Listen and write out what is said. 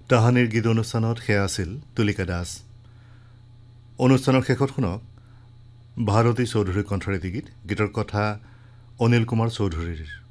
তাহানিৰ গীত অনুষ্ঠানত সেয়া আছিল তুলিকা দাস। অনুষ্ঠানৰ শেষত শুনক ভাৰতী চৌধুৰীৰ কণ্ঠৰে গীতৰ কথা অনিল কুমাৰ চৌধুৰীৰ।